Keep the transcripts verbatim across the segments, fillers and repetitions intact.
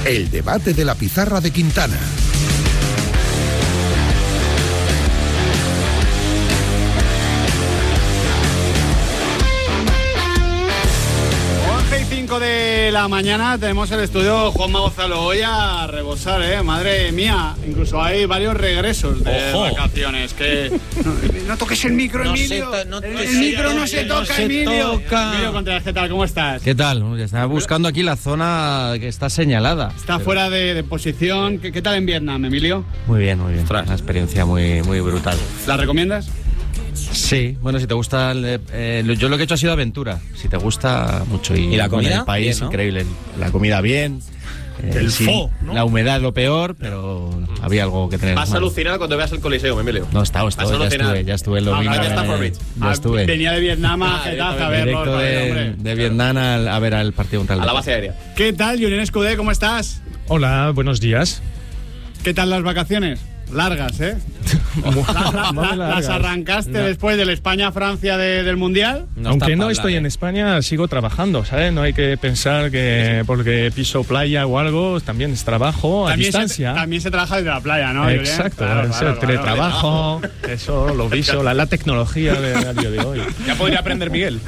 El debate de la pizarra de Quintana. De la mañana tenemos el estudio Juanma Gonzalo hoy a rebosar, eh, madre mía, incluso hay varios regresos de Ojo. vacaciones que no, no toques el micro, No Emilio, se to- no el, te- el micro no se no toca, se Emilio. toca. Emilio Contreras, ¿qué tal? ¿Cómo estás? ¿Qué tal? Estaba buscando aquí la zona que está señalada. Está Pero- fuera de, de posición. ¿Qué, ¿Qué tal en Vietnam, Emilio? Muy bien, muy bien. Una experiencia muy, muy brutal. ¿La recomiendas? Sí, bueno, si te gusta, el, eh, lo- yo lo que he hecho ha sido aventura. Si te gusta mucho y, ¿Y la bueno, comida? el país Bien, ¿no? increíble, la comida bien. eh, El sí, pho, ¿no? La humedad lo peor, pero había algo que tener. Vas a bueno. alucinar cuando veas el Coliseo, Emilio. No, está, Vas a está, ya alucinar. estuve, ya estuve en los Ah, Birmingham, de Stamford eh, Bridge. ya Ah, estuve. Venía de Vietnam a Ah, Getafe a verlo. Directo de, hombre. de Vietnam al- a ver al partido contra el A la Betis. base aérea. ¿Qué tal, Julián Escudé? ¿Cómo estás? Hola, buenos días. ¿Qué tal las vacaciones? Largas, ¿eh? La- la- Muy la- largas. ¿Las arrancaste No. después del España-Francia de- del Mundial? No Aunque está no pa' estoy hablar, en ¿eh? España, sigo trabajando, ¿sabes? No hay que pensar que porque piso playa o algo, también es trabajo a También se, distancia. también se trabaja desde la playa, ¿no, Julián? Exacto, Claro, es claro, el claro. teletrabajo, eso, lo viso, la, la tecnología de, a día de hoy. Ya podría aprender Miguel.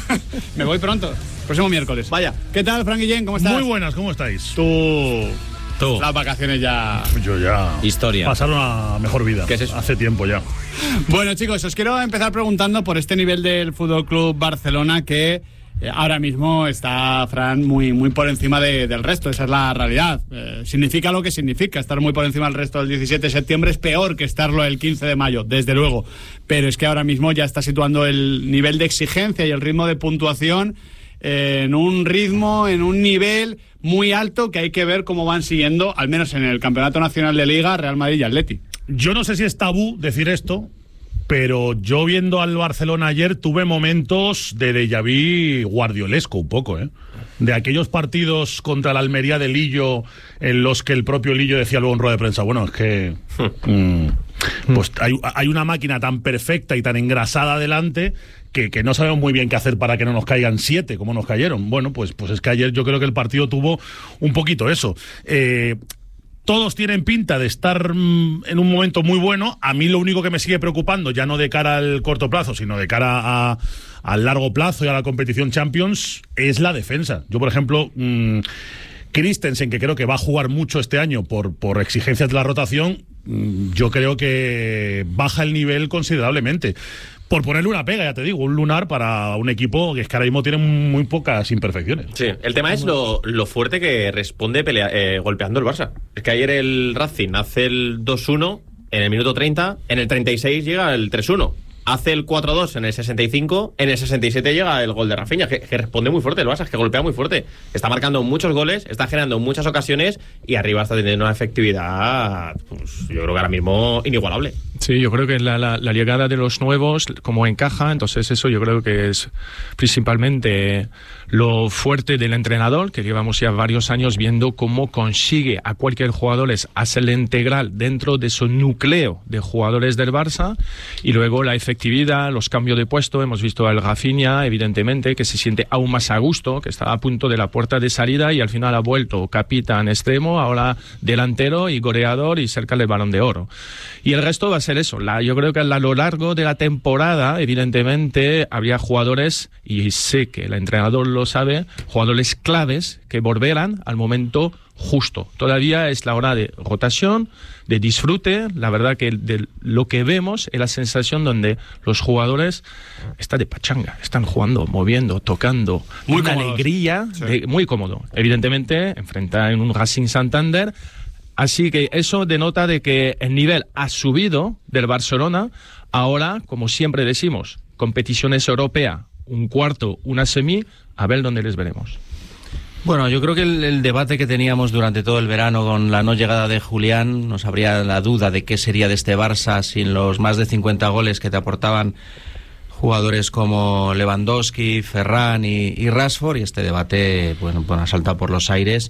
Me voy pronto, próximo miércoles. Vaya, ¿qué tal, Frank Guillén? ¿Cómo estás? Muy buenas, ¿cómo estáis? Tú, Tú. las vacaciones ya... Yo ya... Historia. Pasaron a mejor vida. ¿Qué es eso? Hace tiempo ya. Bueno, chicos, os quiero empezar preguntando por este nivel del Fútbol Club Barcelona que eh, ahora mismo está, Fran, muy, muy por encima de- del resto. Esa es la realidad. Eh, significa lo que significa. Estar muy por encima del resto del diecisiete de septiembre es peor que estarlo el quince de mayo, desde luego. Pero es que ahora mismo ya está situando el nivel de exigencia y el ritmo de puntuación eh, en un ritmo, en un nivel muy alto que hay que ver cómo van siguiendo, al menos en el Campeonato Nacional de Liga, Real Madrid y Atleti. Yo no sé si es tabú decir esto, pero yo viendo al Barcelona ayer tuve momentos de déjà vu guardiolesco un poco, ¿eh? De aquellos partidos contra la Almería de Lillo en los que el propio Lillo decía luego en rueda de prensa, bueno, es que mm, pues hay, hay una máquina tan perfecta y tan engrasada delante que, que no sabemos muy bien qué hacer para que no nos caigan siete como nos cayeron. Bueno, pues, pues es que ayer yo creo que el partido tuvo un poquito eso. Eh, Todos tienen pinta de estar mm, en un momento muy bueno. A mí lo único que me sigue preocupando, ya no de cara al corto plazo, sino de cara a, al largo plazo y a la competición Champions, es la defensa. Yo, por ejemplo, mmm, Christensen, que creo que va a jugar mucho este año por, por exigencias de la rotación, mmm, yo creo que baja el nivel considerablemente. Por ponerle una pega, ya te digo, un lunar para un equipo que es que ahora mismo tiene muy pocas imperfecciones. Sí, el tema es lo, lo fuerte que responde pelea, eh, golpeando el Barça. Es que ayer el Racing hace el dos uno en el minuto treinta, en el treinta y seis llega el tres uno. Hace el cuatro dos en el sesenta y cinco, en el sesenta y siete llega el gol de Rafinha, que, que responde muy fuerte el Barça, es que golpea muy fuerte. Está marcando muchos goles, está generando muchas ocasiones y arriba está teniendo una efectividad, pues, yo creo que ahora mismo inigualable. Sí, yo creo que la, la, la llegada de los nuevos, como encaja, entonces eso yo creo que es principalmente lo fuerte del entrenador, que llevamos ya varios años viendo cómo consigue a cualquier jugador hacerle integral dentro de su núcleo de jugadores del Barça, y luego la efectividad, los cambios de puesto. Hemos visto al Rafinha, evidentemente, que se siente aún más a gusto, que estaba a punto de la puerta de salida y al final ha vuelto capitán extremo, ahora delantero y goleador y cerca del Balón de Oro. Y el resto va a ser eso. La, yo creo que a lo largo de la temporada, evidentemente, habría jugadores, y sé que el entrenador lo sabe, jugadores claves que volverán al momento justo. Todavía es la hora de rotación, de disfrute. La verdad que de lo que vemos es la sensación donde los jugadores están de pachanga, están jugando, moviendo, tocando, Muy una cómodos. alegría, Sí. de, muy cómodo. Evidentemente, enfrentar en un Racing Santander. Así que eso denota de que el nivel ha subido del Barcelona. Ahora, como siempre decimos, competiciones europeas, un cuarto, una semi, a ver dónde les veremos. Bueno, yo creo que el, el debate que teníamos durante todo el verano con la no llegada de Julián nos habría la duda de qué sería de este Barça sin los más de cincuenta goles que te aportaban jugadores como Lewandowski, Ferran y, y Rashford, y este debate, bueno, bueno, ha saltado por los aires,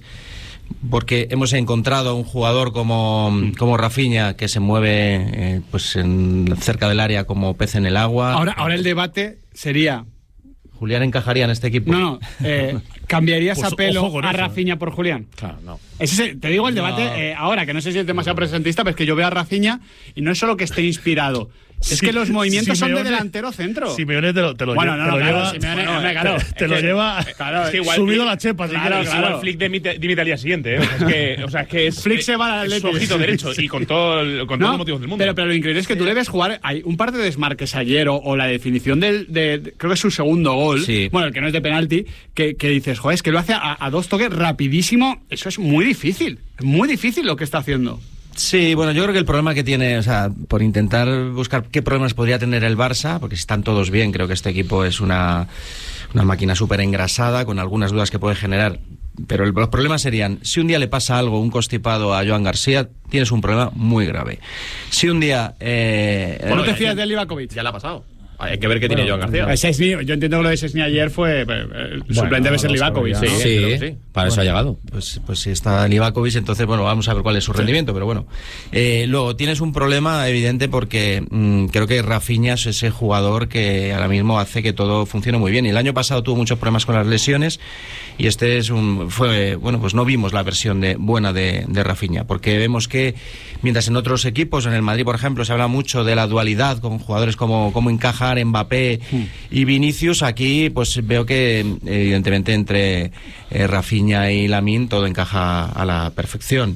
porque hemos encontrado a un jugador como, como Rafinha que se mueve eh, pues en, cerca del área como pez en el agua. Ahora, ahora el debate sería ¿Julián encajaría en este equipo? No, no. Eh, ¿Cambiarías Pues a Pelo ojo con a eso, Rafinha por Julián? Claro, no. Ese es, te digo el debate No. eh, ahora, que no sé si es demasiado presentista, pero es que yo veo a Rafinha y no es solo que esté inspirado, es que los movimientos son de delantero centro. Simeone te lo, te lo Bueno, lleva. no, te lo claro, lleva, Simeone, bueno, hombre, claro. te, te Es lo que- lleva claro, Es que igual subido Flick- la chepa. si claro, quieres. Es claro. igual Flick dimite, dimite al día siguiente, ¿eh? O sea, es que, o sea, es, que es, Flick se va al es su Atleti. ojito derecho y con, todo, el- con No, todos los motivos del mundo. Pero, pero lo increíble es que tú le ves jugar. Hay un par de desmarques ayer o, o la definición del. De, de- creo que es su segundo gol. Sí. Bueno, el que no es de penalti. Que, que dices, joder, es que lo hace a, a dos toques rapidísimo. Eso es muy difícil. Es muy difícil lo que está haciendo. Sí, bueno, yo creo que el problema que tiene, o sea, por intentar buscar qué problemas podría tener el Barça, porque si están todos bien, creo que este equipo es una, una máquina súper engrasada, con algunas dudas que puede generar. Pero el- los problemas serían, si un día le pasa algo, un constipado a Joan García, tienes un problema muy grave. Si un día... Eh, ¿O no te eh, fías de Livakovic? Ya la ha pasado. Hay que ver qué tiene Joan García. Eh, Szczęsny, yo entiendo que lo de Szczęsny ayer fue. eh, El suplente debe ser lo Livakovic. sabía. ¿no? Sí, Sí, creo que sí. para eso ha llegado. Pues, pues si está Livakovic, entonces, bueno, vamos a ver cuál es su rendimiento, pero bueno. Eh, luego, tienes un problema evidente porque mm, creo que Rafinha es ese jugador que ahora mismo hace que todo funcione muy bien. Y el año pasado tuvo muchos problemas con las lesiones y este es un, fue, bueno, pues no vimos la versión de, buena de, de Rafinha, porque vemos que, mientras en otros equipos, en el Madrid, por ejemplo, se habla mucho de la dualidad con jugadores como, como encajar Mbappé y Vinicius, aquí pues veo que evidentemente entre eh, Rafinha y Lamine todo encaja a la perfección.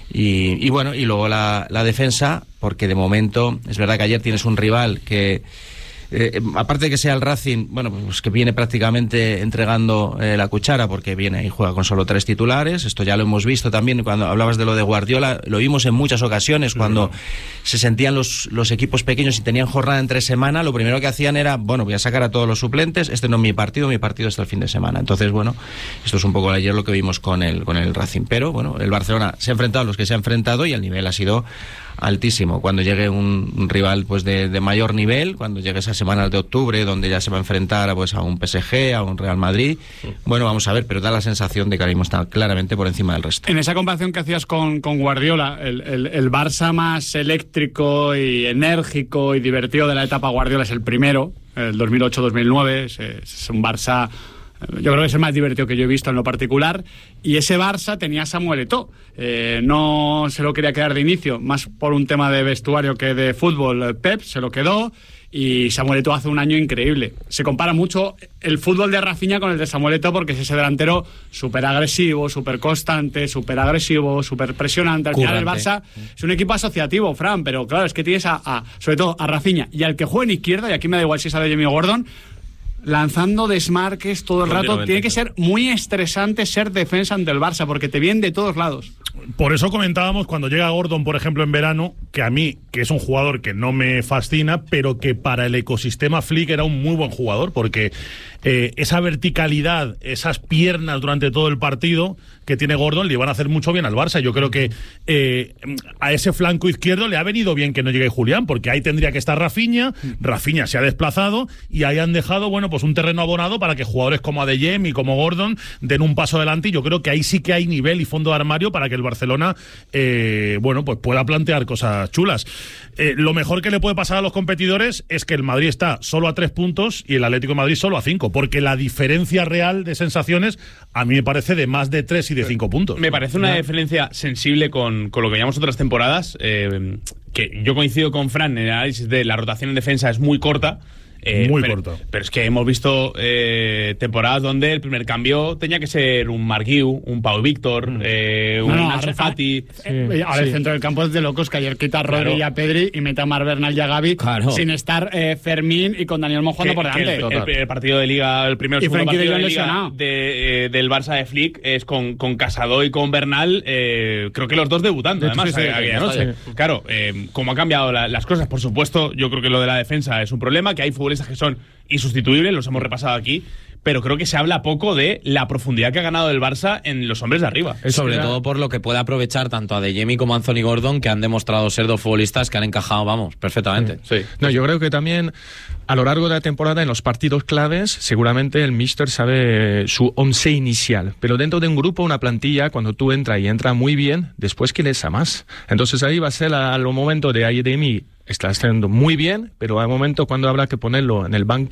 Y, y bueno, y luego la, la defensa, porque de momento es verdad que ayer tienes un rival que eh, aparte de que sea el Racing, bueno, pues que viene prácticamente entregando eh, la cuchara, porque viene y juega con solo tres titulares. Esto ya lo hemos visto también cuando hablabas de lo de Guardiola, lo vimos en muchas ocasiones, cuando se sentían los, los equipos pequeños y tenían jornada entre semana, lo primero que hacían era, bueno, voy a sacar a todos los suplentes, este no es mi partido, mi partido está el fin de semana. Entonces, bueno, esto es un poco ayer lo que vimos con el, con el Racing, pero bueno, el Barcelona se ha enfrentado a los que se ha enfrentado y el nivel ha sido altísimo. Cuando llegue un, un rival pues de, de mayor nivel, cuando llegue esas semanas de octubre donde ya se va a enfrentar a, pues, a un P S G, a un Real Madrid, bueno, vamos a ver, pero da la sensación de que ahora mismo está claramente por encima del resto. En esa comparación que hacías con, con Guardiola, el, el, el Barça más eléctrico y enérgico y divertido de la etapa Guardiola es el primero, el dos mil ocho dos mil nueve, es, es un Barça, yo creo que es el más divertido que yo he visto en lo particular, y ese Barça tenía a Samuel Eto'o, eh, no se lo quería quedar de inicio, más por un tema de vestuario que de fútbol. Pep se lo quedó y Samuel Eto'o hace un año increíble. Se compara mucho el fútbol de Rafinha con el de Samuel Eto'o porque es ese delantero súper agresivo, súper constante, súper agresivo, súper presionante. Al final el Currante. Barça es un equipo asociativo, Fran, pero claro, es que tienes a, a sobre todo a Rafinha y al que juega en izquierda, y aquí me da igual si es a Jamie Gordon, lanzando desmarques todo el rato. Continuamente. Tiene que ser muy estresante ser defensa ante el Barça porque te vienen de todos lados. Por eso comentábamos cuando llega Gordon, por ejemplo, en verano, que a mí, que es un jugador que no me fascina, pero que para el ecosistema Flick era un muy buen jugador, porque eh, esa verticalidad, esas piernas durante todo el partido que tiene Gordon le van a hacer mucho bien al Barça. Yo creo que eh, a ese flanco izquierdo le ha venido bien que no llegue Julián, porque ahí tendría que estar Rafinha. Rafinha se ha desplazado y ahí han dejado, bueno, pues un terreno abonado para que jugadores como Adeyemi y como Gordon den un paso adelante, y yo creo que ahí sí que hay nivel y fondo de armario para que el Barcelona eh, bueno, pues pueda plantear cosas chulas. Eh, lo mejor que le puede pasar a los competidores es que el Madrid está solo a tres puntos y el Atlético de Madrid solo a cinco, porque la diferencia real de sensaciones a mí me parece de más de tres y de cinco puntos. Me parece una diferencia sensible con, con lo que veíamos otras temporadas, eh, que yo coincido con Fran en el análisis de la rotación en defensa es muy corta. Eh, Muy pero, corto. Pero es que hemos visto eh, temporadas donde el primer cambio tenía que ser un Marguiu, un Pau Víctor, eh, un No, no, Ansu ahora- Fati. Eh, ahora el sí. centro del campo es de locos, que ayer quita a Rodri Claro. y a Pedri y mete a Mar Bernal y a Gavi, Claro. sin estar eh, Fermín y con Daniel Mo jugando Que- por que delante. el, el- el partido de Liga, el primer Y o segundo Frenkie de partido de Jong Liga lesionado. de, eh, del Barça de Flick es con, con Casado y con Bernal, eh, creo que los dos debutando, De- además, sí, sí, aquella sí, noche. sí. Claro, eh, como han cambiado la- las cosas, por supuesto, yo creo que lo de la defensa es un problema, que hay futbolistas que son insustituibles, los hemos repasado aquí, pero creo que se habla poco de la profundidad que ha ganado el Barça en los hombres de arriba. Es Sobre que era- todo por lo que puede aprovechar tanto a Adeyemi como a Anthony Gordon, que han demostrado ser dos futbolistas que han encajado, vamos, perfectamente. Sí. No, yo creo que también a lo largo de la temporada, en los partidos claves, seguramente el míster sabe su once inicial. Pero dentro de un grupo, una plantilla, cuando tú entras y entra muy bien, después que les a más. Entonces ahí va a ser a, a lo momento de Adeyemi. Está haciendo muy bien, pero hay un momento cuando habrá que ponerlo en el banquillo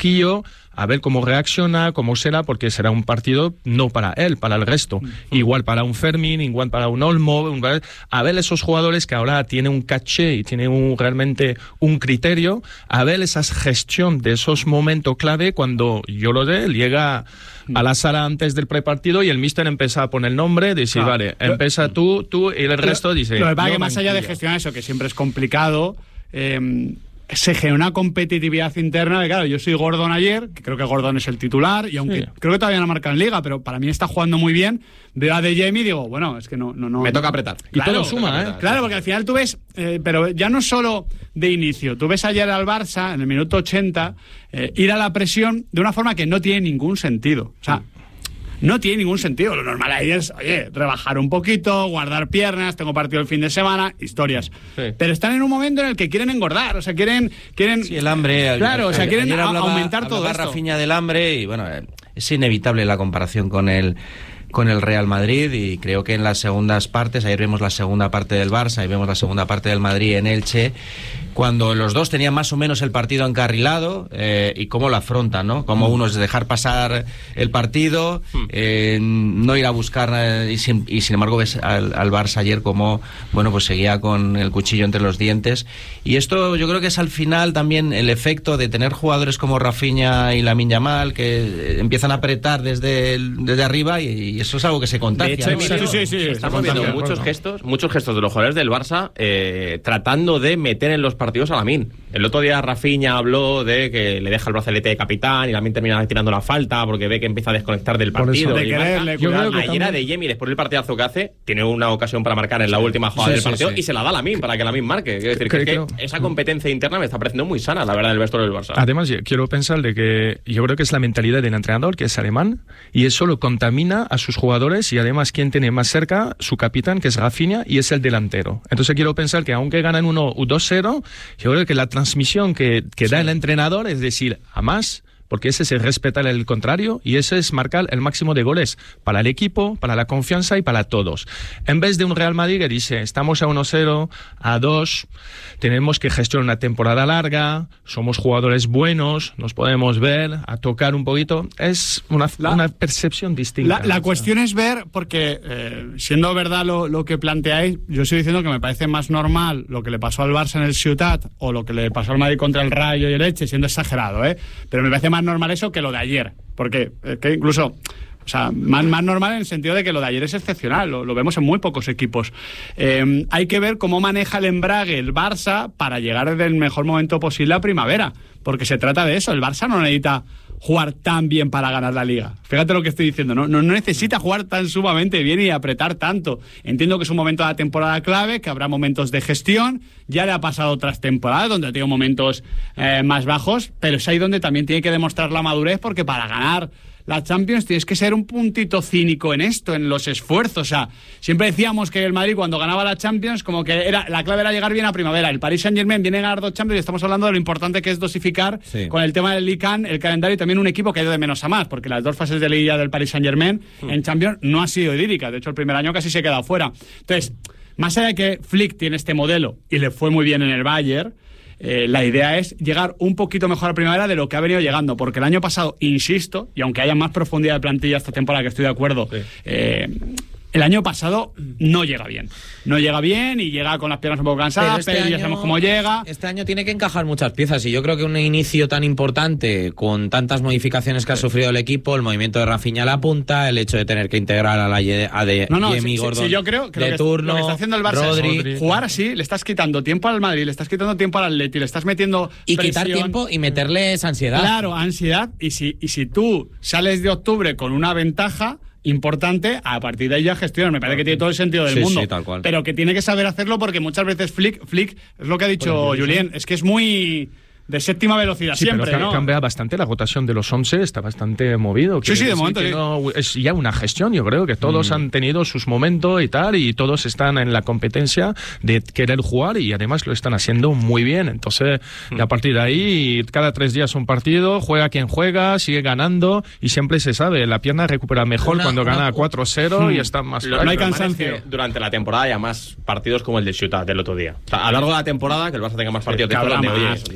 banquillo a ver cómo reacciona, cómo será, porque será un partido no para él, para el resto. Mm. Igual para un Fermín, igual para un Olmo, un... a ver esos jugadores que ahora tienen un caché y tienen un, realmente un criterio, a ver esa gestión de esos momentos clave cuando yo lo sé, llega a la sala antes del prepartido y el míster empieza a poner el nombre, dice, ah, vale, empieza tú, tú y el resto dice... Lo que pasa es que más allá de gestionar eso, que siempre es complicado... Eh, se genera una competitividad interna de, claro, yo soy Gordon ayer, que creo que Gordon es el titular, y aunque sí. creo que todavía no marca en Liga, pero para mí está jugando muy bien, veo a De Jemi y digo, bueno, es que no... no, no Me no. toca apretar. Y claro, todo suma, ¿eh? Claro, porque al final tú ves, eh, pero ya no solo de inicio, tú ves ayer al Barça, en el minuto ochenta, eh, ir a la presión de una forma que no tiene ningún sentido. O sea... Sí. No tiene ningún sentido. Lo normal ahí es, oye, rebajar un poquito, guardar piernas, tengo partido el fin de semana, historias. Sí. Pero están en un momento en el que quieren engordar, o sea, quieren... quieren sí, el hambre... Claro, o sea, quieren hablaba, aumentar todo esto. Rafinha del hambre y, bueno, es inevitable la comparación con el... con el Real Madrid, y creo que en las segundas partes, ayer vemos la segunda parte del Barça y vemos la segunda parte del Madrid en Elche, cuando los dos tenían más o menos el partido encarrilado, eh, y cómo lo afrontan, ¿no? Como uno es dejar pasar el partido, eh, no ir a buscar, eh, y, sin, y sin embargo ves al, al Barça ayer como, bueno, pues seguía con el cuchillo entre los dientes, y esto yo creo que es al final también el efecto de tener jugadores como Rafinha y Lamine Yamal que empiezan a apretar desde, el, desde arriba, y, y eso es algo que se contagia. De hecho, ¿no? Emilio, sí, sí, sí, estamos viendo muchos bueno. gestos, muchos gestos de los jugadores del Barça eh, tratando de meter en los partidos a Lamine. El otro día Rafinha habló de que le deja el brazalete de capitán y Lamine termina tirando la falta porque ve que empieza a desconectar del partido. De quererle, Yo creo que ayer también... a De Jemi, después del partidazo que hace, tiene una ocasión para marcar en la última jugada sí, del partido sí, sí. y se la da a Lamine para que Lamine marque. Es decir, que, que, que esa competencia interna me está pareciendo muy sana, la verdad, del vestuario del Barça. Además, yo quiero pensar de que yo creo que es la mentalidad del entrenador, que es alemán, y eso lo contamina a sus jugadores, y además quien tiene más cerca su capitán, que es Rafinha, y es el delantero. Entonces quiero pensar que aunque ganan uno o dos cero, yo creo que la transmisión que, que da sí. el entrenador es decir, a más, porque ese es el respetar el contrario y ese es marcar el máximo de goles para el equipo, para la confianza y para todos. En vez de un Real Madrid que dice, estamos a uno cero, a dos, tenemos que gestionar una temporada larga, somos jugadores buenos, nos podemos ver, a tocar un poquito, es una, la, una percepción distinta. La, la cuestión es ver, porque eh, siendo verdad lo, lo que planteáis, yo estoy diciendo que me parece más normal lo que le pasó al Barça en el Ciutat o lo que le pasó al Madrid contra el Rayo y el Elche, siendo exagerado, ¿eh? Pero me parece más normal eso que lo de ayer, porque eh, que incluso, o sea, más, más normal en el sentido de que lo de ayer es excepcional, lo, lo vemos en muy pocos equipos. Eh, hay que ver cómo maneja el embrague el Barça para llegar desde el mejor momento posible a primavera, porque se trata de eso, el Barça no necesita jugar tan bien para ganar la Liga. Fíjate lo que estoy diciendo, no, no, no necesita jugar tan sumamente bien y apretar tanto. Entiendo que es un momento de la temporada clave, que habrá momentos de gestión, ya le ha pasado otras temporadas donde ha tenido momentos eh, más bajos, pero es ahí donde también tiene que demostrar la madurez, porque para ganar la Champions tienes que ser un puntito cínico en esto, en los esfuerzos. O sea, siempre decíamos que el Madrid cuando ganaba la Champions, como que era la clave era llegar bien a primavera. El Paris Saint-Germain viene a ganar dos Champions y estamos hablando de lo importante que es dosificar sí. con el tema del Ligue uno, el calendario, y también un equipo que ha ido de menos a más, porque las dos fases de Liga del Paris Saint-Germain mm. en Champions no ha sido idílica. De hecho, el primer año casi se ha quedado fuera. Entonces, más allá de que Flick tiene este modelo y le fue muy bien en el Bayern, Eh, la idea es llegar un poquito mejor a primavera de lo que ha venido llegando, porque el año pasado, insisto, y aunque haya más profundidad de plantilla esta temporada, que estoy de acuerdo, sí. eh, el año pasado no llega bien. No llega bien y llega con las piernas un poco cansadas, pero, este pero año, ya sabemos cómo llega. Este año tiene que encajar muchas piezas y yo creo que un inicio tan importante, con tantas modificaciones que ha sufrido el equipo, el movimiento de Rafinha a la punta, el hecho de tener que integrar a la a de no, no, Jemi sí, Gordon sí, yo creo que de lo que, turno, lo que está haciendo el Barça Rodri, es jugar así, le estás quitando tiempo al Madrid, le estás quitando tiempo al Atleti, le estás metiendo y presión. quitar tiempo y meterles ansiedad. Claro, ansiedad, y si, y si tú sales de octubre con una ventaja importante, a partir de ahí ya gestionar. Me parece que tiene todo el sentido del sí, mundo. Sí, tal cual. Pero que tiene que saber hacerlo, porque muchas veces Flick, Flick es lo que ha dicho Julien, es que es muy de séptima velocidad sí, siempre, pero ¿no? Cambia bastante la rotación de los once, está bastante movido. Sí, sí, de momento. Sí. No, es ya una gestión, yo creo que todos mm. han tenido sus momentos y tal, y todos están en la competencia de querer jugar y además lo están haciendo muy bien. Entonces, mm. a partir de ahí, cada tres días un partido, juega quien juega, sigue ganando y siempre se sabe, la pierna recupera mejor una, cuando una, gana cuatro cero mm. y está más... Lo, no hay cansancio. Es durante la temporada hay más partidos como el de Ciutat del otro día. O sea, a lo largo de la temporada, que el Barça tenga más partidos de sí, donde, oye, no... Bueno,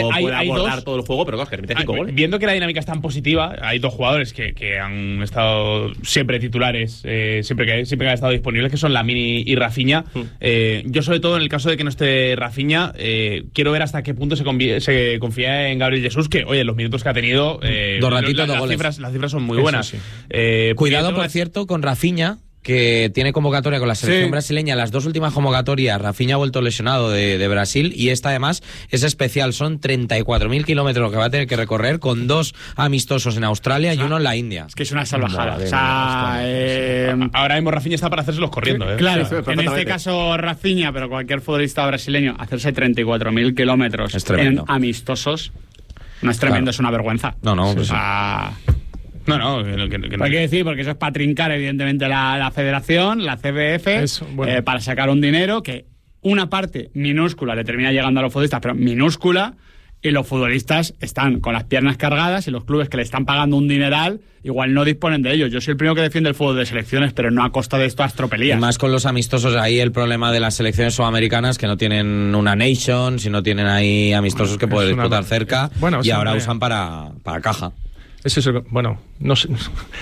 hay, puede hay abordar dos, todo el juego, pero claro, que remite cinco hay, goles. Viendo que la dinámica es tan positiva, hay dos jugadores que, que han estado siempre titulares, eh, siempre que siempre que han estado disponibles, que son Lamine y Rafinha. Mm. Eh, yo, sobre todo, en el caso de que no esté Rafinha, eh, quiero ver hasta qué punto se, convi- se confía en Gabriel Jesús, que, oye, los minutos que ha tenido, eh, dos ratitos, las, dos las, goles. cifras, las cifras son muy buenas. Sí. Eh, Cuidado, por Pietro, cierto, con Rafinha, que tiene convocatoria con la selección Sí. brasileña. Las dos últimas convocatorias, Rafinha ha vuelto lesionado de, de Brasil, y esta además es especial. Son treinta y cuatro mil kilómetros que va a tener que recorrer, con dos amistosos en Australia y uno en la India. Es que es una salvajada. Madre O sea, eh, ahora mismo Rafinha está para hacérselos corriendo. ¿eh? claro, O sea, en este caso Rafinha, pero cualquier futbolista brasileño, hacerse treinta y cuatro mil kilómetros Es en tremendo. amistosos no es tremendo, Claro. es una vergüenza. No, no, o pues sea, No, no, que, que, que no. hay que decir, porque eso es para trincar, evidentemente, la, la federación, la C B F, Eso, bueno. eh, para sacar un dinero que una parte minúscula le termina llegando a los futbolistas, pero minúscula, y los futbolistas están con las piernas cargadas, y los clubes que le están pagando un dineral igual no disponen de ellos. Yo soy el primero que defiende el fútbol de selecciones, pero no a costa de estas Y tropelías. más con los amistosos, ahí el problema de las selecciones sudamericanas, que no tienen una nation, si no tienen ahí amistosos que pueden Es una- disputar cerca, Bueno, y ahora siempre- usan para, para caja. Es eso, bueno, no sé.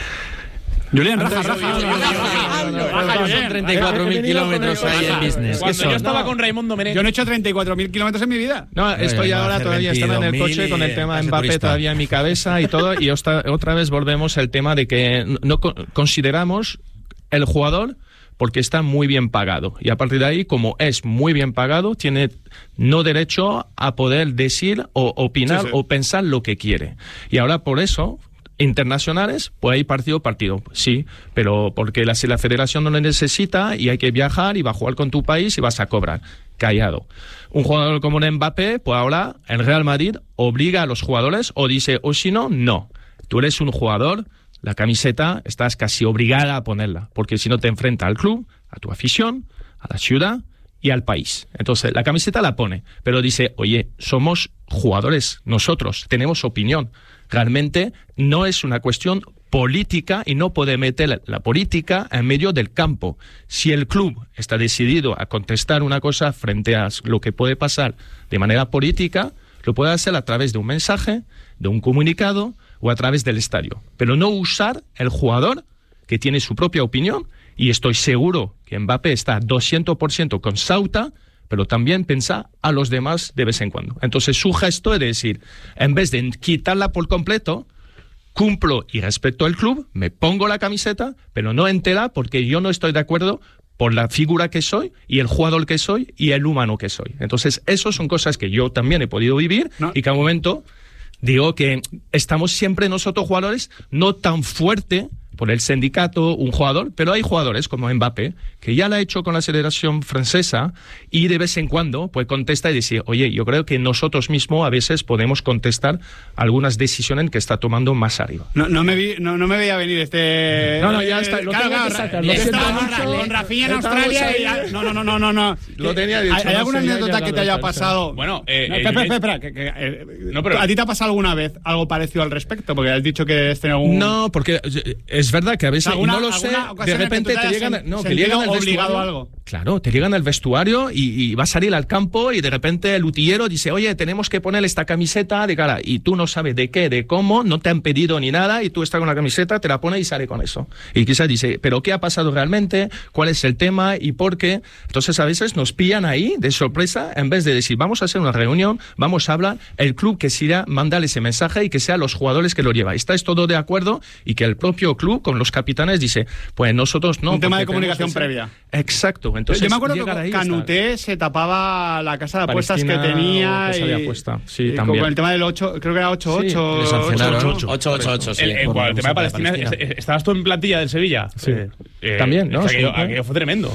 Julián, raja, Antes- raja, yo- yo- yo- raja, yo- raja, yo- yo- raja, yo- Julián. Son treinta y cuatro mil kilómetros ahí en business. ¿Qué Cuando yo son? estaba con Raimundo Menez. Yo no he hecho treinta y cuatro mil kilómetros en mi vida. No, estoy no, ahora hace todavía estaba en el veintidós mil coche con el y tema pase Mbappé turista. todavía en mi cabeza y todo, y otra, otra vez volvemos al tema de que no co- consideramos el jugador porque está muy bien pagado, y a partir de ahí, como es muy bien pagado, tiene no derecho a poder decir o opinar Sí, sí. o pensar lo que quiere. Y ahora por eso internacionales, pues hay partido partido, sí, pero porque la, si la federación no lo necesita y hay que viajar y va a jugar con tu país y vas a cobrar. Callado. Un jugador como Mbappé, pues ahora el Real Madrid obliga a los jugadores, o dice, o si no, no. Tú eres un jugador, la camiseta estás casi obligada a ponerla, porque si no te enfrenta al club, a tu afición, a la ciudad y al país. Entonces, la camiseta la pone, pero dice, oye, somos jugadores nosotros, tenemos opinión. Realmente no es una cuestión política y no puede meter la política en medio del campo. Si el club está decidido a contestar una cosa frente a lo que puede pasar de manera política, lo puede hacer a través de un mensaje, de un comunicado o a través del estadio. Pero no usar el jugador que tiene su propia opinión, y estoy seguro que Mbappé está doscientos por ciento con Sauta, pero también piensa a los demás de vez en cuando. Entonces su gesto es de decir, en vez de quitarla por completo, cumplo y respeto al club, me pongo la camiseta, pero no entera, porque yo no estoy de acuerdo por la figura que soy y el jugador que soy y el humano que soy. Entonces, eso son cosas que yo también he podido vivir, No. y que a un momento digo que estamos siempre nosotros jugadores no tan fuerte por el sindicato, un jugador, pero hay jugadores como Mbappé, que ya lo ha hecho con la selección francesa, y de vez en cuando pues contesta y dice, oye, yo creo que nosotros mismos a veces podemos contestar algunas decisiones que está tomando más arriba. No, no, me vi, no, no me veía venir este. No, no, ya está, lo Claro, tengo que claro, sacar, le- lo le- siento estaba mucho. con Rafinha en Estamos Australia ahí. y ya- No, no, no, no, no, no. Lo tenía dicho, ¿Hay, hay no alguna sé, ya anécdota ya que lo te haya he pensado. pasado? Bueno, eh, No, eh, espera, yo- espera, espera, que- que, eh, No, pero- ¿a ti te ha pasado alguna vez algo parecido al respecto? Porque has dicho que has tenido algún... No, porque es verdad que a veces, y ¿Alguna- no lo sé, alguna de ocasión en que repente tú te te hayas llegan, sen- no, que sentido llegan al obligado vestuario. a algo? Claro, te llegan al vestuario y, y vas a salir al campo, y de repente el utillero dice, oye, tenemos que poner esta camiseta de cara, y tú no sabes de qué, de cómo, no te han pedido ni nada, y tú estás con la camiseta, te la pones y sale con eso. Y quizás dice, pero ¿qué ha pasado realmente? ¿Cuál es el tema? ¿Y por qué? Entonces a veces nos pillan ahí de sorpresa, en vez de decir, vamos a hacer una reunión, vamos a hablar, el club que siga, mandar ese mensaje y que sean los jugadores que lo llevan. ¿Estáis todo de acuerdo? Y que el propio club, con los capitanes, dice, pues nosotros no. Un tema porque de comunicación tenemos ese- previa. Exacto. Entonces, Yo me acuerdo que llegar con ahí Canuté se tapaba la casa de apuestas que Palestina tenía. o casa de y- apuesta. Sí, y con- también. Con el tema del ocho, creo que era ocho ocho. le sancionaron. ocho ocho. ocho ocho ocho, sí. El, el, por cuando la el tema de Palestina. Palestina, ¿est- ¿estabas tú en plantilla del Sevilla? Sí. Eh, También, ¿no? Aquello, Sí. aquello fue tremendo.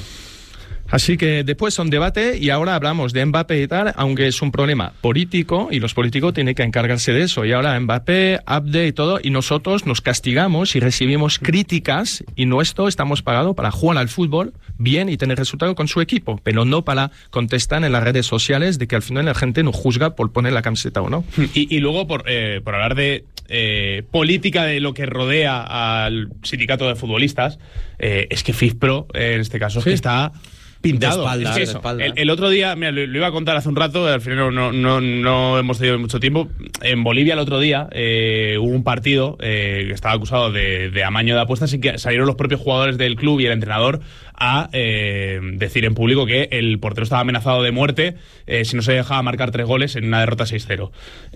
Así que después un debate, y ahora hablamos de Mbappé y tal, aunque es un problema político y los políticos tienen que encargarse de eso. Y ahora Mbappé, Abde y todo, y nosotros nos castigamos y recibimos críticas, y nuestro estamos pagados para jugar al fútbol bien y tener resultado con su equipo, pero no para contestar en las redes sociales de que al final la gente nos juzga por poner la camiseta o no. Y, y luego, por, eh, por hablar de eh, política de lo que rodea al sindicato de futbolistas, eh, es que FIFPro, eh, en este caso, es Sí. que está pintado. De espalda, es que de eso, espalda. el, el otro día, mira, lo, lo iba a contar hace un rato, al final no, no, no hemos tenido mucho tiempo. En Bolivia el otro día eh, hubo un partido eh, que estaba acusado de, de amaño de apuestas y que salieron los propios jugadores del club y el entrenador a eh, decir en público que el portero estaba amenazado de muerte eh, si no se dejaba marcar tres goles en una derrota seis cero.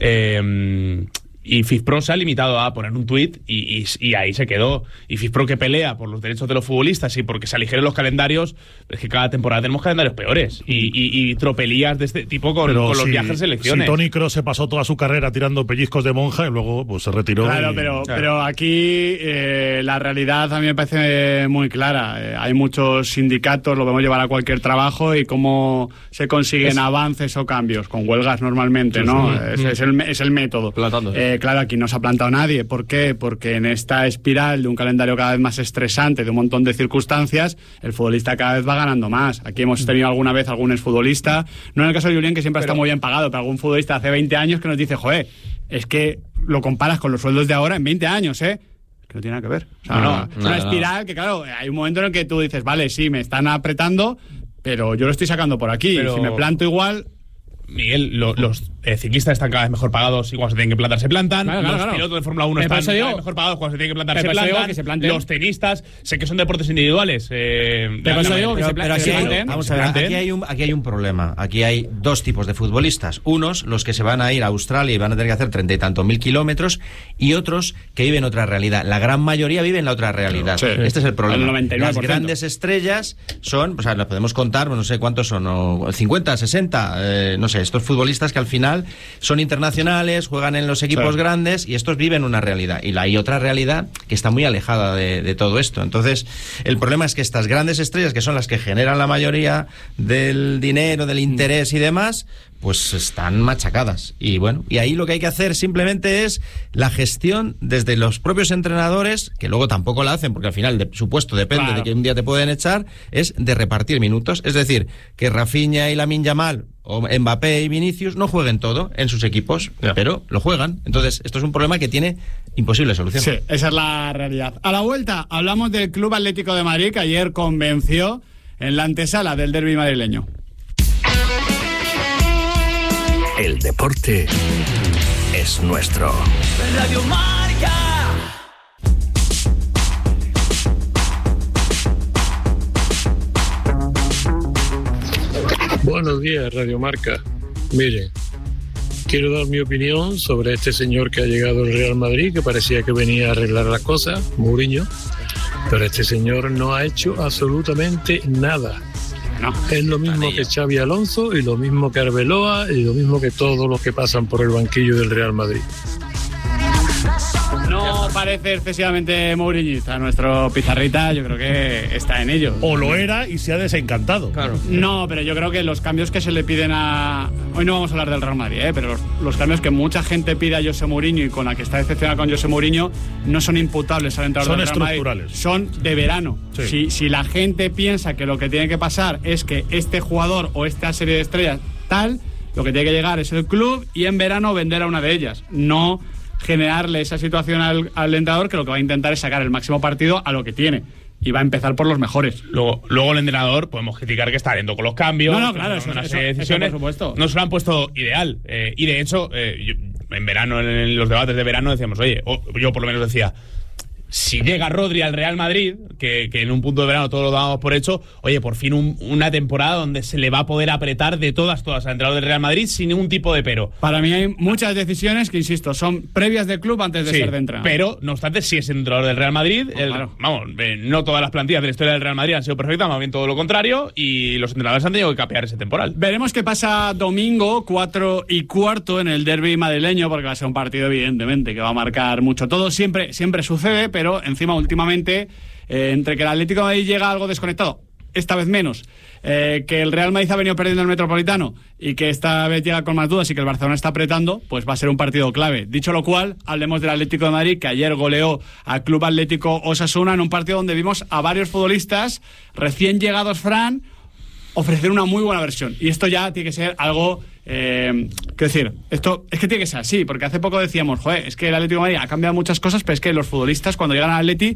Eh, Y FIFPro se ha limitado a poner un tuit y, y, y ahí se quedó. Y FIFPro, que pelea por los derechos de los futbolistas y porque se aligeren los calendarios, es que cada temporada tenemos calendarios peores y, y, y tropelías de este tipo con, con los si, viajes de selecciones. Si Toni Kroos se pasó toda su carrera tirando pellizcos de monja y luego pues se retiró. Claro, y, pero, claro. pero aquí eh, la realidad a mí me parece muy clara. Eh, hay muchos sindicatos, lo podemos llevar a cualquier trabajo y cómo se consiguen es, avances o cambios, con huelgas normalmente, sí, ¿no? Sí. Es, es, el, es el método. Eh, claro, aquí no se ha plantado nadie. ¿Por qué? Porque en esta espiral de un calendario cada vez más estresante, de un montón de circunstancias, el futbolista cada vez va ganando más. Aquí hemos tenido alguna vez algún exfutbolista, no en el caso de Julián, que siempre pero, está muy bien pagado, pero algún futbolista hace veinte años que nos dice, joder, es que lo comparas con los sueldos de ahora en veinte años, ¿eh? Que no tiene nada que ver. O sea, no, no, es una no, espiral no. que, claro, hay un momento en el que tú dices, vale, sí, me están apretando, pero yo lo estoy sacando por aquí. Pero... si me planto igual... Miguel, lo, los eh, ciclistas están cada vez mejor pagados y cuando se tienen que plantar se plantan. Claro, claro, los claro. pilotos de Fórmula uno están cada vez mejor pagados cuando se tienen que plantar se plantan. Que se planten. Los tenistas, sé que son deportes individuales. Eh, pero, pero, digo que se pero aquí, hay, vamos a ver, aquí, hay un, aquí hay un problema. Aquí hay dos tipos de futbolistas. Unos, los que se van a ir a Australia y van a tener que hacer treinta y tantos mil kilómetros, y otros que viven otra realidad. La gran mayoría viven la otra realidad. Sí. Este es el problema. El noventa y nueve por ciento. Las grandes estrellas son, pues, las podemos contar, no sé cuántos son, o cincuenta, sesenta, eh, no sé, estos futbolistas que al final son internacionales, juegan en los equipos sí. grandes y estos viven una realidad. Y hay otra realidad que está muy alejada de, de todo esto. Entonces, el problema es que estas grandes estrellas, que son las que generan la mayoría del dinero, del interés y demás, pues están machacadas. Y bueno, y ahí lo que hay que hacer simplemente es la gestión desde los propios entrenadores, que luego tampoco la hacen, porque al final de su puesto depende claro. de que un día te pueden echar, es de repartir minutos. Es decir, que Rafinha y Lamine Yamal o Mbappé y Vinicius no jueguen todo en sus equipos, yeah. pero lo juegan. Entonces, esto es un problema que tiene imposible solución. Sí, esa es la realidad. A la vuelta, hablamos del Club Atlético de Madrid, que ayer convenció en la antesala del derbi madrileño. El deporte es nuestro. Radio Marca. Buenos días, Radio Marca. Miren, quiero dar mi opinión sobre este señor que ha llegado al Real Madrid, que parecía que venía a arreglar las cosas, Mourinho, pero este señor no ha hecho absolutamente nada. No, es lo mismo que Xavi Alonso y lo mismo que Arbeloa y lo mismo que todos los que pasan por el banquillo del Real Madrid. No parece excesivamente mouriñista nuestro Pizarrita, yo creo que está en ello. O lo era y se ha desencantado. Claro. No, pero yo creo que los cambios que se le piden a... Hoy no vamos a hablar del Real Madrid, ¿eh? pero los, los cambios que mucha gente pide a José Mourinho y con la que está decepcionada con José Mourinho no son imputables al entrenador del Real Madrid. Son estructurales. Son de verano. Sí. Si, si la gente piensa que lo que tiene que pasar es que este jugador o esta serie de estrellas tal, lo que tiene que llegar es el club y en verano vender a una de ellas. No generarle esa situación al, al entrenador, que lo que va a intentar es sacar el máximo partido a lo que tiene. Y va a empezar por los mejores. Luego, luego el entrenador, podemos criticar que está lento con los cambios. No, no, claro, eso, una eso, serie de decisiones. Eso, por supuesto. No se lo han puesto ideal. Eh, y de hecho, eh, yo, en verano, en los debates de verano, decíamos, oye, o, yo por lo menos decía, si llega Rodri al Real Madrid, que, que en un punto de verano todos lo dábamos por hecho, oye, por fin un, una temporada donde se le va a poder apretar de todas, todas al entrenador del Real Madrid sin ningún tipo de pero. Para mí hay muchas decisiones que, insisto, son previas del club antes de sí, ser de entrenador. Pero, no obstante, si es entrenador del Real Madrid, no, el, claro. vamos, eh, no todas las plantillas de la historia del Real Madrid han sido perfectas, más bien todo lo contrario, y los entrenadores han tenido que capear ese temporal. Veremos qué pasa domingo, cuatro y cuarto, en el derbi madrileño, porque va a ser un partido, evidentemente, que va a marcar mucho todo. Siempre, siempre sucede, pero encima, últimamente, eh, entre que el Atlético de Madrid llega algo desconectado, esta vez menos, eh, que el Real Madrid ha venido perdiendo el Metropolitano y que esta vez llega con más dudas y que el Barcelona está apretando, pues va a ser un partido clave. Dicho lo cual, hablemos del Atlético de Madrid, que ayer goleó al Club Atlético Osasuna en un partido donde vimos a varios futbolistas recién llegados, Fran, ofrecer una muy buena versión. Y esto ya tiene que ser algo... Eh, quiero decir, esto es que tiene que ser así, porque hace poco decíamos, joder, es que el Atlético de Madrid ha cambiado muchas cosas, pero es que los futbolistas cuando llegan al Atleti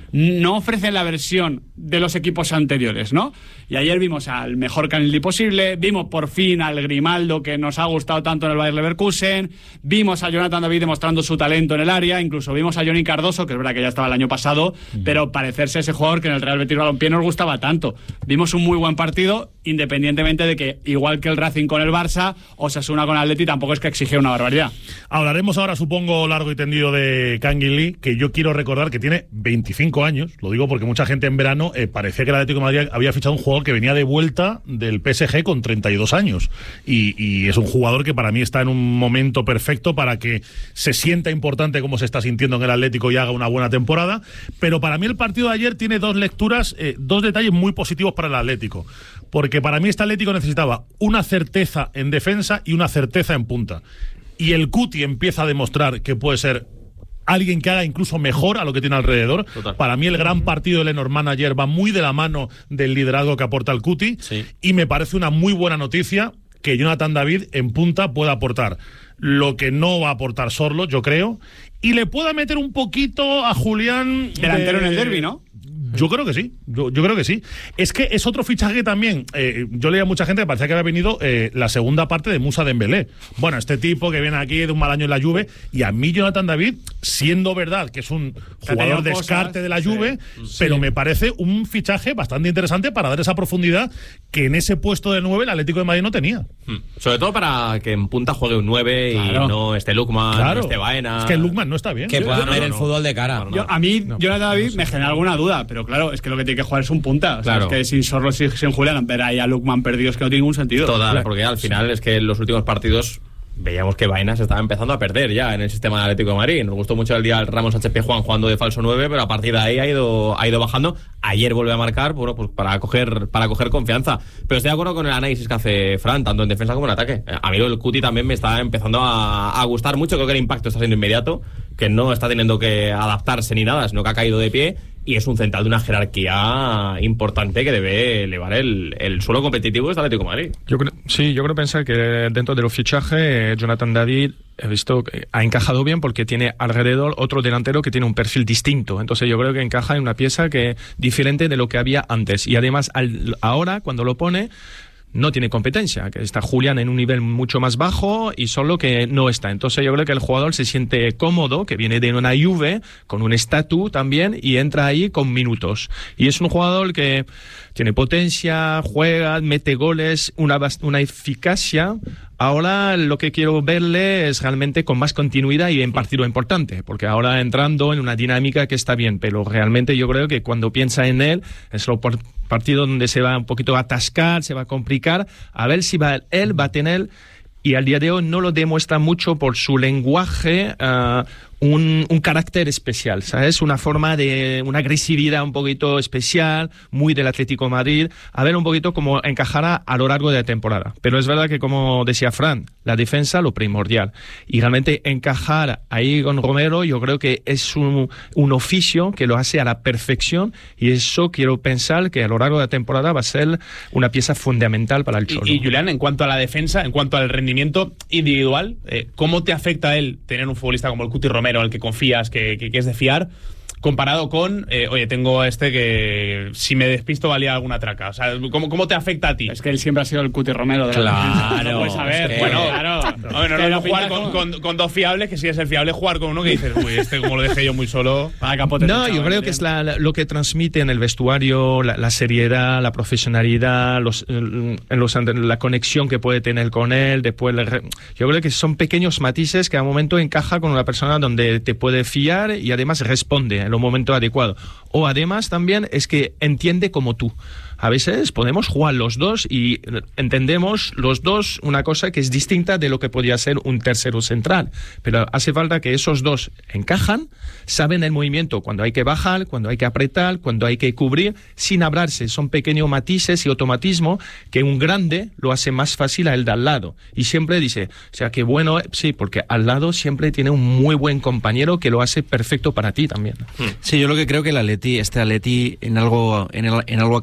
no ofrecen la versión de los equipos anteriores, ¿no? Y ayer vimos al mejor Canelli posible, vimos por fin al Grimaldo que nos ha gustado tanto en el Bayer Leverkusen, vimos a Jonathan David demostrando su talento en el área, incluso vimos a Johnny Cardoso, que es verdad que ya estaba el año pasado, uh-huh. pero parecerse a ese jugador que en el Real Betis Balompié nos gustaba tanto. Vimos un muy buen partido, independientemente de que, igual que el Racing con el Barça, Osasuna con el Atleti, tampoco es que exige una barbaridad. Hablaremos ahora, supongo, largo y tendido de Canguilí, que yo quiero recordar que tiene veinticinco años, lo digo porque mucha gente en verano eh, parecía que el Atlético de Madrid había fichado un jugador que venía de vuelta del P S G con treinta y dos años, y, y es un jugador que para mí está en un momento perfecto para que se sienta importante como se está sintiendo en el Atlético y haga una buena temporada. Pero para mí el partido de ayer tiene dos lecturas, eh, dos detalles muy positivos para el Atlético, porque para mí este Atlético necesitaba una certeza en defensa y una certeza en punta, y el Cuti empieza a demostrar que puede ser alguien que haga incluso mejor a lo que tiene alrededor. Total. Para mí el gran partido de Lenormand ayer va muy de la mano del liderazgo que aporta el Cuti, sí. y me parece una muy buena noticia que Jonathan David en punta pueda aportar lo que no va a aportar Sorlo, yo creo, y le pueda meter un poquito a Julián delantero de... en el derbi, ¿no? Yo creo que sí, yo, yo creo que sí. Es que es otro fichaje también. Eh, yo leía a mucha gente que parecía que había venido eh, la segunda parte de Moussa Dembélé. Bueno, este tipo que viene aquí de un mal año en la Juve, y a mí Jonathan David, siendo verdad que es un jugador descarte de la Juve, sí, pero sí. me parece un fichaje bastante interesante para dar esa profundidad que en ese puesto de nueve el Atlético de Madrid no tenía. Hmm. Sobre todo para que en punta juegue un nueve, claro. y no esté Lukman, claro. no esté Baena. Es que Lukman no está bien. Que puedan ver no, el no. fútbol de cara. Yo, a mí, no, Jonathan David, no sé. me genera alguna duda, pero claro, es que lo que tiene que jugar es un punta. O sea, claro. es que sin Sorlo, sin, sin Julián, ver ahí a Lukman perdidos que no tiene ningún sentido. Total, claro. porque al final sí. es que en los últimos partidos veíamos que Baena se estaba empezando a perder ya en el sistema del Atlético de Madrid. Nos gustó mucho el día el Ramos H P Juan jugando de falso nueve, pero a partir de ahí ha ido, ha ido bajando. Ayer vuelve a marcar, bueno, pues para coger, para coger confianza. Pero estoy de acuerdo con el análisis que hace Fran, tanto en defensa como en ataque. A mí el Cuti también me está empezando a, a gustar mucho. Creo que el impacto está siendo inmediato, que no está teniendo que adaptarse ni nada, sino que ha caído de pie. Y es un central de una jerarquía importante que debe elevar el, el suelo competitivo del Atlético de Madrid. Yo creo, sí, yo creo pensar que dentro de los fichajes, Jonathan David, he visto que ha encajado bien porque tiene alrededor otro delantero que tiene un perfil distinto. Entonces yo creo que encaja en una pieza que diferente de lo que había antes. Y además, al, ahora, cuando lo pone, no tiene competencia, que está Julián en un nivel mucho más bajo y solo que no está. Entonces yo creo que el jugador se siente cómodo, que viene de una Juve, con un estatus también, y entra ahí con minutos. Y es un jugador que tiene potencia, juega, mete goles, una, una eficacia. Ahora lo que quiero verle es realmente con más continuidad y en partido importante, porque ahora entrando en una dinámica que está bien, pero realmente yo creo que cuando piensa en él es lo por partido donde se va un poquito a atascar, se va a complicar, a ver si va, él va a tener, y al día de hoy no lo demuestra mucho por su lenguaje, uh, un, un carácter especial, ¿sabes? Una forma de, una agresividad un poquito especial, muy del Atlético de Madrid, a ver un poquito cómo encajará a lo largo de la temporada. Pero es verdad que, como decía Fran, la defensa lo primordial. Y realmente encajar ahí con Romero, yo creo que es un, un oficio que lo hace a la perfección, y eso quiero pensar que a lo largo de la temporada va a ser una pieza fundamental para el Cholo. Y, y Julián, en cuanto a la defensa, en cuanto al rendimiento individual, eh, ¿cómo te afecta a él tener un futbolista como el Cuti Romero, en el que confías, que, que, que es de fiar, comparado con, eh, oye, tengo este que si me despisto valía alguna traca? O sea, ¿cómo, ¿cómo te afecta a ti? Es que él siempre ha sido el Cuti Romero de claro, la no puedes saber. Es que... Bueno, claro. Hombre, no, no, no jugar con, con, con dos fiables, que si es el fiable, jugar con uno que dices, uy, este como lo dejé yo muy solo. No, yo creo que es la, la, lo que transmite en el vestuario, la, la seriedad, la profesionalidad, los, los, la conexión que puede tener con él. Después, yo creo que son pequeños matices que a un momento encaja con una persona donde te puede fiar y además responde en los momentos adecuados. O además también es que entiende como tú. A veces podemos jugar los dos y entendemos los dos una cosa que es distinta de lo que podría ser un tercero central. Pero hace falta que esos dos encajan, saben el movimiento, cuando hay que bajar, cuando hay que apretar, cuando hay que cubrir, sin hablarse. Son pequeños matices y automatismo que un grande lo hace más fácil a el de al lado. Y siempre dice, o sea, que bueno, sí, porque al lado siempre tiene un muy buen compañero que lo hace perfecto para ti también. Sí, yo lo que creo que el Atleti, este Atleti en algo, en, el, en algo ha cambiado.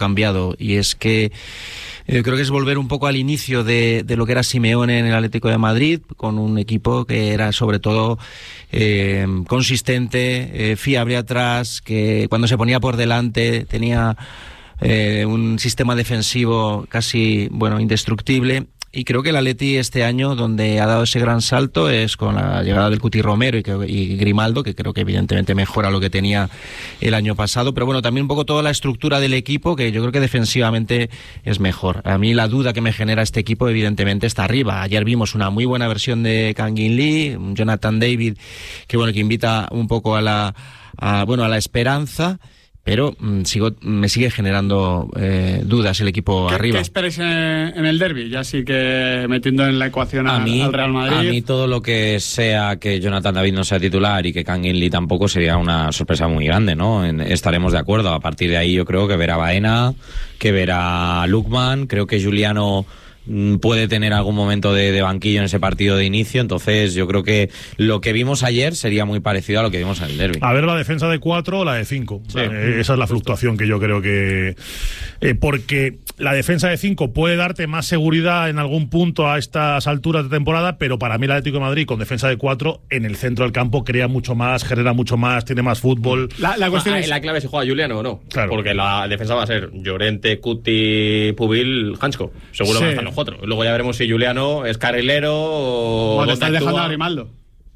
pasado, y es que eh, creo que es volver un poco al inicio de, de lo que era Simeone en el Atlético de Madrid, con un equipo que era sobre todo eh, consistente, eh, fiable atrás, que cuando se ponía por delante tenía eh, un sistema defensivo casi, bueno, indestructible. Y creo que el Atleti este año, donde ha dado ese gran salto, es con la llegada del Cuti Romero y, que, y Grimaldo, que creo que evidentemente mejora lo que tenía el año pasado. Pero bueno, también un poco toda la estructura del equipo, que yo creo que defensivamente es mejor. A mí la duda que me genera este equipo, evidentemente, está arriba. Ayer vimos una muy buena versión de Kangin Lee, un Jonathan David, que bueno, que invita un poco a la, a, bueno, a la esperanza. Pero mmm, sigo, me sigue generando eh, dudas el equipo ¿Qué, arriba. ¿Qué esperáis en, en el derbi? Ya sí que metiendo en la ecuación a, mí, al Real Madrid. A mí todo lo que sea que Jonathan David no sea titular y que Kangin Lee tampoco sería una sorpresa muy grande, ¿no? En, estaremos de acuerdo. A partir de ahí yo creo que ver a Baena, que ver a Lukman, creo que Juliano puede tener algún momento de, de banquillo en ese partido de inicio, entonces yo creo que lo que vimos ayer sería muy parecido a lo que vimos en el derbi. A ver la defensa de cuatro o la de cinco. Sí. Eh, esa es la fluctuación que yo creo que... Eh, porque la defensa de cinco puede darte más seguridad en algún punto a estas alturas de temporada, pero para mí el Atlético de Madrid con defensa de cuatro en el centro del campo crea mucho más, genera mucho más, tiene más fútbol. La, la cuestión ah, es... La clave es si juega Juliano o no. Claro. Porque la defensa va a ser Llorente, Cuti, Pubil, Hansko. Seguro sí. van a estar los cuatro. Luego ya veremos si Juliano es carrilero o... O te estás dejando a Grimaldo.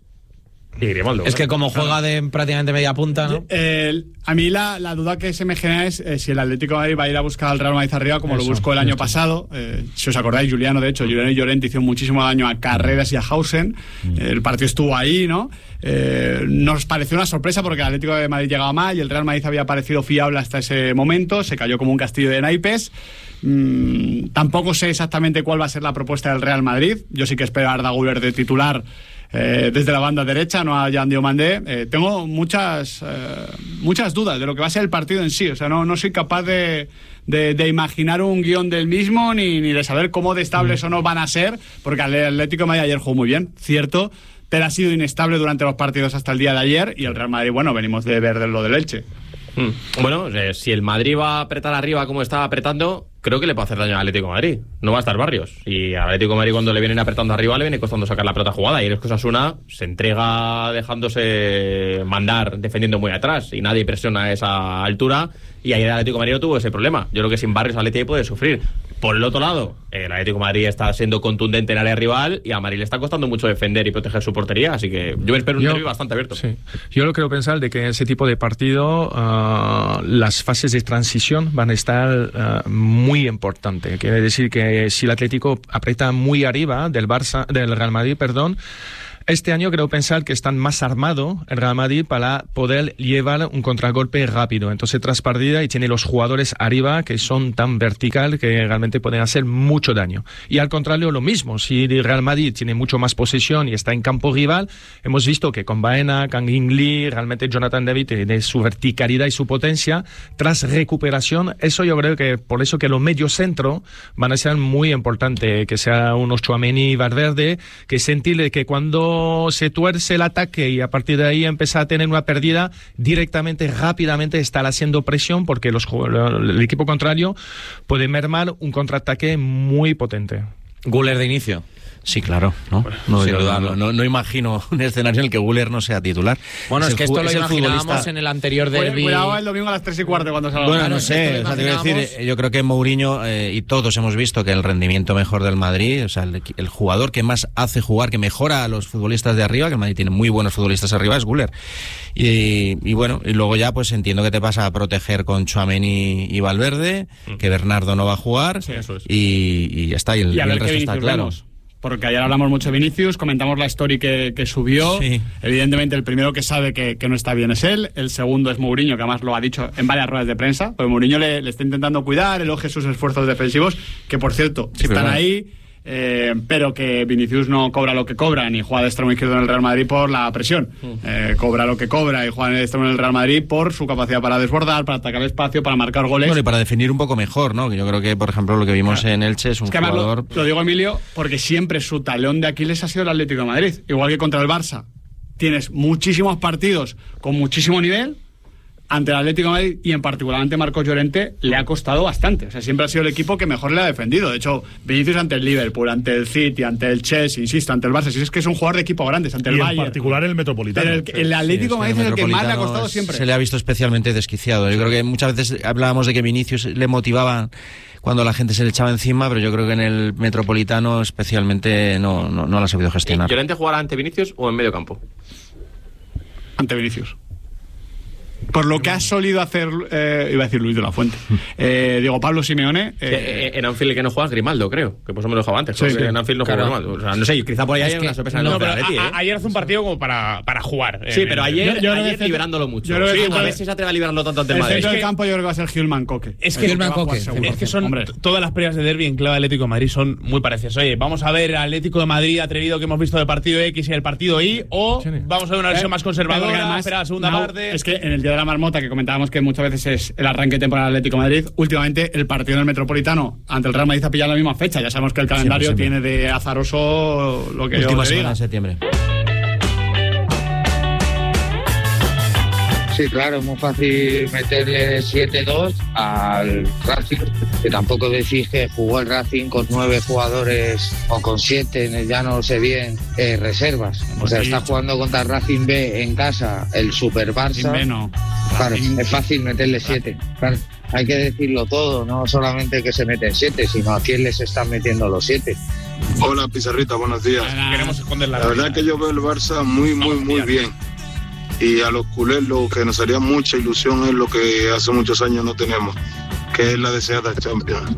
Y Grimaldo. Es que como juega de prácticamente media punta, ¿no? Eh, a mí la, la duda que se me genera es eh, si el Atlético de Madrid va a ir a buscar al Real Madrid arriba como Eso, lo buscó el año pasado. Eh, si os acordáis, Juliano, de hecho, Juliano y Llorente hicieron muchísimo daño a Carreras y a Hausen. Eh, el partido estuvo ahí, ¿no? Eh, nos pareció una sorpresa porque el Atlético de Madrid llegaba mal y el Real Madrid había parecido fiable hasta ese momento. Se cayó como un castillo de naipes. Mm, tampoco sé exactamente cuál va a ser la propuesta del Real Madrid. Yo sí que espero a Arda Güler de titular eh, desde la banda derecha, no a Jan Diomandé. Eh, tengo muchas eh, muchas dudas de lo que va a ser el partido en sí. O sea, no, no soy capaz de, de, de imaginar un guión del mismo ni, ni de saber cómo de estables mm. o no van a ser, porque el Atlético de Madrid ayer jugó muy bien, cierto, pero ha sido inestable durante los partidos hasta el día de ayer, y el Real Madrid, bueno, venimos de ver lo del Elche. Mm. Bueno, eh, si el Madrid va a apretar arriba como está apretando, creo que le puede hacer daño al Atlético de Madrid. No va a estar Barrios. Y al Atlético de Madrid, cuando le vienen apretando arriba, le viene costando sacar la pelota jugada. Y el Osasuna se entrega dejándose mandar, defendiendo muy atrás. Y nadie presiona a esa altura. Y ayer el Atlético de Madrid no tuvo ese problema. Yo creo que sin Barrios el Atlético puede sufrir. Por el otro lado, el Atlético de Madrid está siendo contundente en área rival y a Madrid le está costando mucho defender y proteger su portería, así que yo me espero un derbi bastante abierto. Sí. Yo lo creo pensar de que en ese tipo de partido uh, las fases de transición van a estar uh, muy importantes. Quiere decir que si el Atlético aprieta muy arriba del Barça, del Real Madrid, perdón, este año creo pensar que están más armados el Real Madrid para poder llevar un contragolpe rápido. Entonces, tras partida, y tiene los jugadores arriba que son tan vertical que realmente pueden hacer mucho daño. Y al contrario, lo mismo. Si el Real Madrid tiene mucho más posesión y está en campo rival, hemos visto que con Baena, Kangin Lee, realmente Jonathan David tiene su verticalidad y su potencia. Tras recuperación, eso yo creo que por eso que los medios centro van a ser muy importantes. Que sea unos Tchouaméni y Valverde, que sentirle que cuando se tuerce el ataque y a partir de ahí empieza a tener una pérdida, directamente, rápidamente estar haciendo presión porque los, el equipo contrario puede mermar un contraataque muy potente. Güler de inicio. Sí, claro, ¿no? No, yo, no, no, no imagino un escenario en el que Güler no sea titular. Bueno, es, es que esto lo imaginábamos futbolista... en el anterior derbi. Cuidado el domingo a las tres y cuarto cuando salga. Bueno, no sé, o sea, te voy a decir, yo creo que Mourinho eh, y todos hemos visto que el rendimiento mejor del Madrid, o sea, el, el jugador que más hace jugar, que mejora a los futbolistas de arriba, que el Madrid tiene muy buenos futbolistas arriba, es Güler. Y, y bueno, y luego ya pues entiendo que te pasa a proteger con Tchouaméni y Valverde, mm. que Bernardo no va a jugar, sí, eso es. y, y ya está, y el, y y el resto está claro. Vemos. Porque ayer hablamos mucho de Vinicius, comentamos la story que, que subió. Sí. Evidentemente el primero que sabe que, que no está bien es él. El segundo es Mourinho, que además lo ha dicho en varias ruedas de prensa. Porque Mourinho le, le está intentando cuidar, elogia sus esfuerzos defensivos, que por cierto, sí, están ahí. Eh, pero que Vinicius no cobra lo que cobra ni juega de extremo izquierdo en el Real Madrid por la presión. Eh, cobra lo que cobra y juega de extremo en el Real Madrid por su capacidad para desbordar, para atacar el espacio, para marcar goles. Bueno, y para definir un poco mejor, ¿no? Yo creo que, por ejemplo, lo que vimos claro. en Elche es un es que jugador... Lo, lo digo, Emilio, porque siempre su talón de Aquiles ha sido el Atlético de Madrid. Igual que contra el Barça. Tienes muchísimos partidos con muchísimo nivel, ante el Atlético de Madrid y en particular ante Marcos Llorente le ha costado bastante. O sea, siempre ha sido el equipo que mejor le ha defendido. De hecho, Vinicius ante el Liverpool, ante el City, ante el Chelsea, insisto, ante el Barça. Si es que es un jugador de equipo grande, ante el y Bayern. En particular el Metropolitano. Pero el, el Atlético de sí, Madrid es el que más le ha costado es, siempre. Se le ha visto especialmente desquiciado. Yo creo que muchas veces hablábamos de que Vinicius le motivaba cuando la gente se le echaba encima, pero yo creo que en el Metropolitano especialmente no, no, no lo ha sabido gestionar. ¿Llorente jugará ante Vinicius o en medio campo? Ante Vinicius. Por lo que ha solido hacer, eh, iba a decir Luis de la Fuente, eh, Diego Pablo Simeone. Eh, en Anfield el que no juega es Grimaldo, creo, que pues me lo dejaba antes. Sí, sí. En Anfield no juega Grimaldo. O sea, no sé, quizá por ahí es hay que, una sorpresa en no, el pero Atleti, a, ¿eh? a, ayer hace un partido como para, para jugar. Sí, eh, pero en, ayer, yo, yo ayer que liberándolo mucho. yo creo que Sí, sí, a ver pues, si se atreve a liberarlo tanto ante el El Madrid. centro Es del que- campo yo creo que va a ser Gilman Coque. Es que, el que va a jugar es seguro. que son Hombre. t- todas las peleas de derbi en clave Atlético de Madrid son muy parecidas. Oye, vamos a ver Atlético de Madrid atrevido que hemos visto del partido X y el partido Y, o vamos a ver una versión Eh, más pero que conservadora, además, espera la segunda Nau, parte. Es que en el Día de la Marmota, que comentábamos que muchas veces es el arranque de temporada del Atlético de Madrid, últimamente el partido en el Metropolitano ante el Real Madrid ha pillado la misma fecha. Ya sabemos que el calendario Siempre, siempre. tiene de azaroso lo que yo Última te semana diga. de septiembre. Sí, claro, es muy fácil meterle siete dos al Racing, que tampoco decís que jugó el Racing con nueve jugadores o con siete, ya no sé bien, eh, reservas. O sea, está jugando contra el Racing B en casa, el Super Racing B Barça. no. Claro, Racing- es fácil meterle siete. Claro, hay que decirlo todo, no solamente que se meten siete, sino a quién les están metiendo los siete. Hola Pizarrita, buenos días. Queremos esconder la La verdad que yo veo el Barça muy, muy, muy bien. Y a los culés lo que nos haría mucha ilusión es lo que hace muchos años no tenemos, que es la deseada Champions.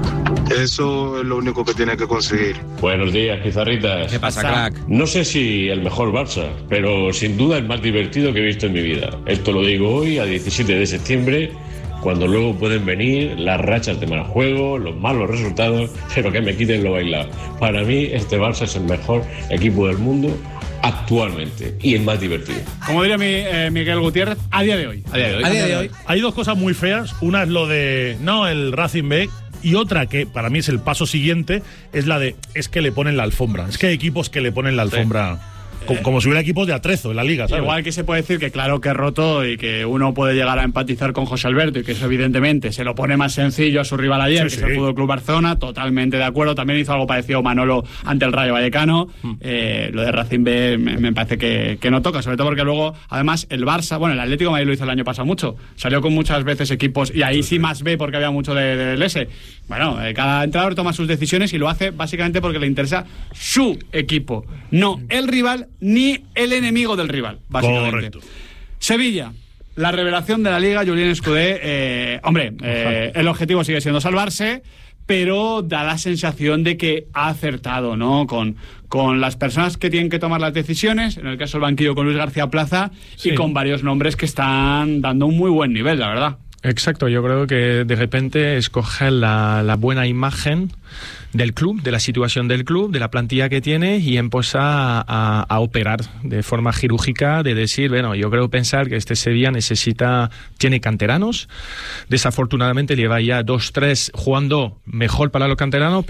Eso es lo único que tiene que conseguir. Buenos días, Pizarritas. ¿Qué pasa, crack? No sé si el mejor Barça, pero sin duda el más divertido que he visto en mi vida. Esto lo digo hoy, a diecisiete de septiembre, cuando luego pueden venir las rachas de mal juego, los malos resultados, pero que me quiten lo bailado. Para mí, este Barça es el mejor equipo del mundo actualmente y el más divertido. Como diría mi, eh, Miguel Gutiérrez, a día de hoy. A día de hoy. A día de hoy. Hay dos cosas muy feas. Una es lo de, no, el Racing B. Y otra que para mí es el paso siguiente, es la de, es que le ponen la alfombra. Es que hay equipos que le ponen la alfombra, como, como si hubiera equipos de atrezo en la liga, ¿sabes? Igual que se puede decir que claro que es roto y que uno puede llegar a empatizar con José Alberto y que eso evidentemente se lo pone más sencillo a su rival ayer, Sí, que sí. es el Fútbol Club Barcelona, totalmente de acuerdo. También hizo algo parecido Manolo ante el Rayo Vallecano. Eh, lo de Racing B me, me parece que, que no toca, sobre todo porque luego, además, el Barça, bueno, el Atlético de Madrid lo hizo el año pasado mucho. Salió con muchas veces equipos, y ahí sí más B porque había mucho de- del S. Bueno, eh, cada entrenador toma sus decisiones y lo hace básicamente porque le interesa su equipo, no el rival ni el enemigo del rival, básicamente. Correcto. Sevilla, la revelación de la Liga, Julián Escudé. Eh, hombre, eh, el objetivo sigue siendo salvarse, pero da la sensación de que ha acertado, ¿no? Con, con las personas que tienen que tomar las decisiones, en el caso del banquillo con Luis García Plaza, Sí. y con varios nombres que están dando un muy buen nivel, la verdad. Exacto, yo creo que de repente escoger la, la buena imagen del club, de la situación del club, de la plantilla que tiene y empezar a, a, a operar de forma quirúrgica, de decir, bueno, yo creo pensar que este Sevilla necesita, tiene canteranos, desafortunadamente lleva ya dos, tres jugando mejor para los canteranos,